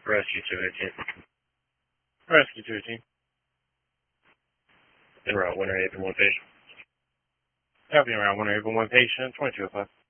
Rescue 218. Rescue 218. En route, 1 8 1 patient. Copy around 1 8 1 patient, 2205.